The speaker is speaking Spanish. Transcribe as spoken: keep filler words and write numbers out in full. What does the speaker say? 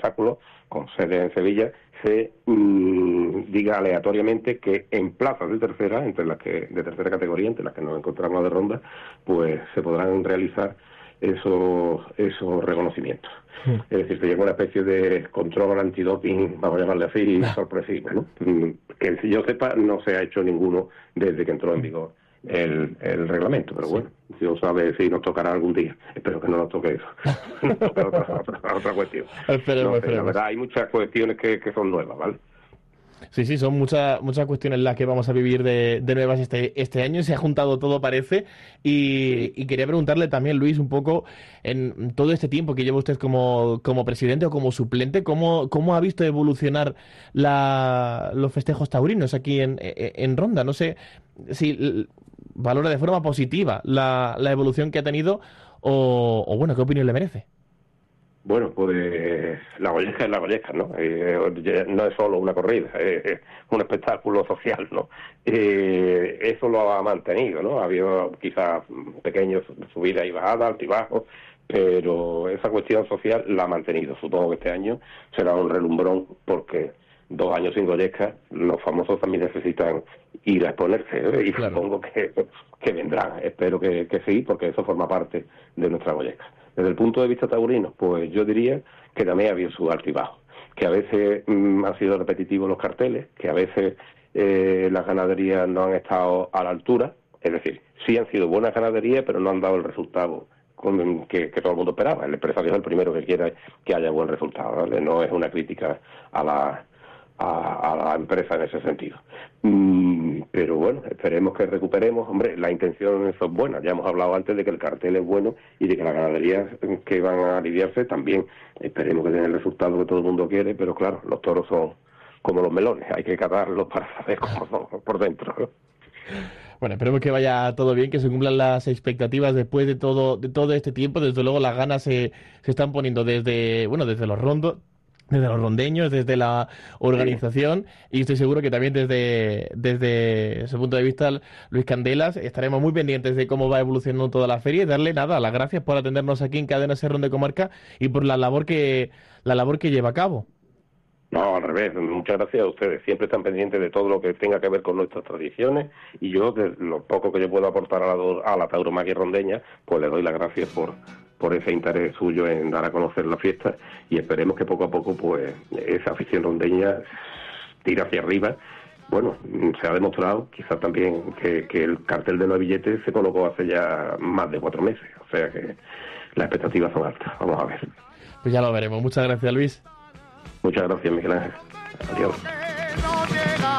espectáculos con sede en Sevilla, se mmm, diga aleatoriamente que en plazas de tercera, entre las que de tercera categoría, entre las que nos encontramos de ronda, pues se podrán realizar esos esos reconocimientos. Sí. Es decir, se llega una especie de control antidoping, vamos a llamarle así, ah. sorpresivo, ¿no? Que si yo sepa, no se ha hecho ninguno desde que entró en vigor el, el reglamento, pero sí. Bueno, Dios sabe si nos tocará algún día. Espero que no nos toque eso. Nos toque otra, otra, otra cuestión. Esperemos, no sé, esperemos. La verdad, hay muchas cuestiones que, que son nuevas, ¿vale? Sí, sí, son muchas muchas cuestiones las que vamos a vivir de, de nuevas este este año. Se ha juntado todo, parece. Y, y quería preguntarle también, Luis, un poco, en todo este tiempo que lleva usted como, como presidente o como suplente, ¿cómo, cómo ha visto evolucionar la, los festejos taurinos aquí en, en Ronda? No sé si valora de forma positiva la, la evolución que ha tenido o, o, bueno, ¿qué opinión le merece? Bueno, pues la Goyesca es la Goyesca, ¿no? Eh, no es solo una corrida, es un espectáculo social, ¿no? Eh, eso lo ha mantenido, ¿no? Ha habido quizás pequeños subidas y bajadas, altibajos, pero esa cuestión social la ha mantenido. Supongo que este año será un relumbrón porque dos años sin Goyesca, los famosos también necesitan ir a exponerse, ¿eh? Y claro. Supongo que, que vendrán. Espero que, que sí, porque eso forma parte de nuestra Goyesca. Desde el punto de vista taurino, pues yo diría que también ha habido su alto y bajo, que a veces mmm, han sido repetitivos los carteles, que a veces eh, las ganaderías no han estado a la altura, es decir, sí han sido buenas ganaderías, pero no han dado el resultado con, que, que todo el mundo esperaba. El empresario es el primero que quiere que haya buen resultado, ¿vale? No es una crítica a la... A, a la empresa en ese sentido. Mm, pero bueno, esperemos que recuperemos. Hombre, la intención es buena. Ya hemos hablado antes de que el cartel es bueno y de que las ganaderías que van a aliviarse también esperemos que den el resultado que todo el mundo quiere, pero claro, los toros son como los melones, hay que catarlos para saber cómo son por dentro, ¿no? Bueno, esperemos que vaya todo bien, que se cumplan las expectativas después de todo de todo este tiempo. Desde luego las ganas se, se están poniendo desde, bueno, desde los rondos, desde los rondeños, desde la organización, sí. Y estoy seguro que también desde, desde ese punto de vista, Luis Candelas, estaremos muy pendientes de cómo va evolucionando toda la feria y darle nada, las gracias por atendernos aquí en Cadena Ser Ronda Comarca y por la labor que la labor que lleva a cabo. No, al revés, muchas gracias a ustedes. Siempre están pendientes de todo lo que tenga que ver con nuestras tradiciones y yo, de lo poco que yo puedo aportar a la, a la tauromaquia rondeña, pues le doy las gracias por... por ese interés suyo en dar a conocer la fiesta y esperemos que poco a poco pues esa afición rondeña tire hacia arriba. Bueno, se ha demostrado quizás también que, que el cartel de los billetes se colocó hace ya más de cuatro meses, o sea que las expectativas son altas. Vamos a ver. Pues ya lo veremos. Muchas gracias, Luis. Muchas gracias, Miguel Ángel. Adiós.